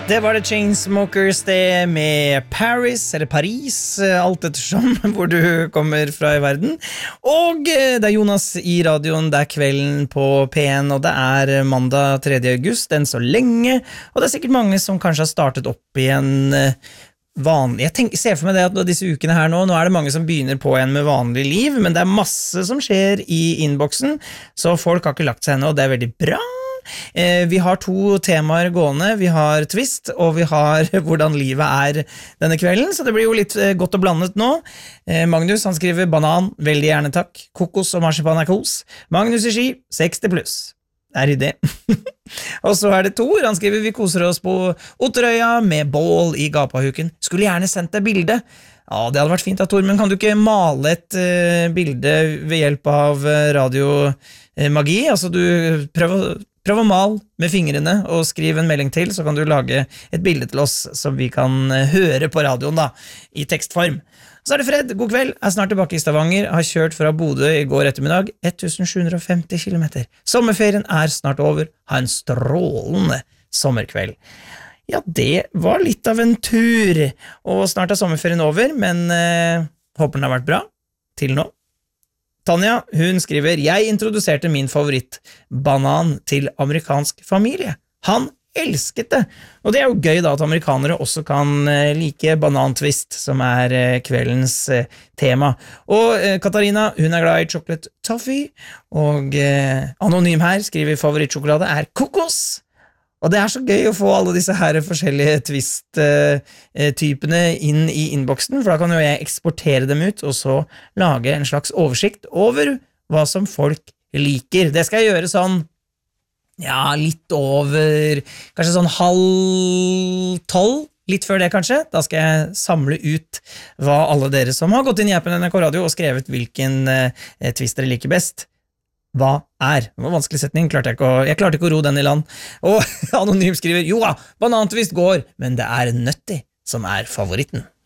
Det var det Chainsmokers det med Paris, eller Paris, alt ettersom hvor du kommer fra i verden. Og det er Jonas i radioen, det er kvelden på P1, og det er mandag 3. august, enn så lenge. Og det er sikkert mange som kanskje har startet opp igjen vanlig. Jeg ser for meg det at disse ukene her nå er det mange som begynner på igjen med vanlig liv, men det er masse som skjer i innboksen, så folk har ikke lagt seg ennå, og det er veldig bra. Vi har 2 temaer gående. Vi har twist, og vi har hvordan livet er denne kvelden, så det blir jo litt godt og blandet nå. Magnus, han skriver banan, veldig gjerne takk. Kokos og marsipan er kos. Magnus i Ski, 60 pluss. Det er idé. Og så er det Tor, han skriver vi koser oss på Otterøya med bål i gapahuken. Skulle gjerne sendt deg bilde. Ja, det hadde vært fint da, Tor, men kan du ikke male et bilde ved hjelp av radiomagi? Altså du prøv å male med fingrene og skriv en melding til, så kan du lage et bilde til oss som vi kan høre på radioen da, i tekstform. Så er det Fred, god kveld, er snart tilbake i Stavanger, har kjørt fra Bodø i går ettermiddag, 1750 kilometer. Sommerferien er snart over, ha en strålende sommerkveld. Ja, det var litt av en tur, og snart er sommerferien over, men håper den har vært bra til nå. Tanja, hun skriver, jeg introduserte min favorittbanan til amerikansk familie. Han elsket det. Og det er jo gøy da at amerikanere også kan like banantvist, som er kveldens tema. Og Katarina, hun er glad i chocolate toffee, og Anonym her skriver favorittsjokolade er kokos. Og det er så gøy å få alle disse her forskjellige twist-typene inn i innboksen, for da kan jo jeg eksportere dem ut, og så lage en slags oversikt over hva som folk liker. Det skal jeg gjøre sånn, ja, litt over, kanskje sånn 11:30, litt før det kanskje. Da skal jeg samle ut hva alle dere som har gått inn i appen NRK Radio og skrevet hvilken twist dere liker best. Hva er? Det var en vanskelig setning, jeg klarte ikke å ro den i land. Og Anonym skriver, jo da, banantvist går, men det er nøtti som er favoritten.